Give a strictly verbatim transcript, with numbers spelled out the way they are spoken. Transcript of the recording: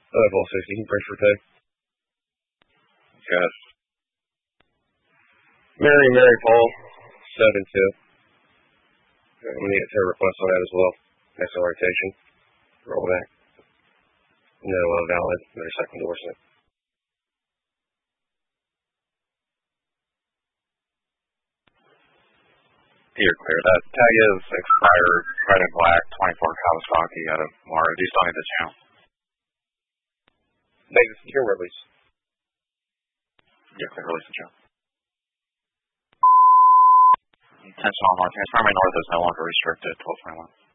Level sixty, French for pay. Got Mary, Mary Paul, seven two. I'm going to get a request on that as well. Excellent rotation. Roll back. No uh, valid. No second endorsement. You're clear. That tag is expired. Red and black, twenty-four Kawasaki out of Mara. Do you still need this channel? Negative. You can release. Yeah, clear. Release the channel. Intentional north. Primary north is no longer restricted. twelve twenty-one.